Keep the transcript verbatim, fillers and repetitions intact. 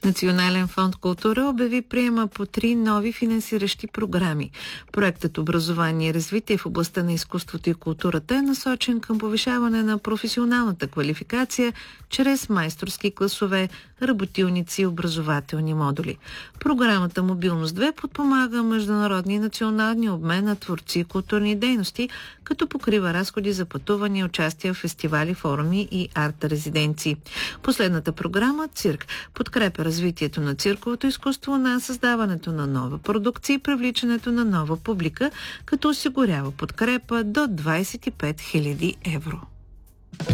Национален фонд култура обяви приема по три нови финансиращи програми. Проектът образование и развитие в областта на изкуството и културата е насочен към повишаване на професионалната квалификация чрез майсторски класове, работилници и образователни модули. Програмата Мобилност две подпомага международни и национални обмен на творци и културни дейности, като покрива разходи за пътувания, участия в фестивали, форуми и арт-резиденции. Последната програма «Цирк» подкрепя развитието на цирковото изкуство, на създаването на нова продукция и привличането на нова публика, като осигурява подкрепа до двадесет и пет хиляди евро.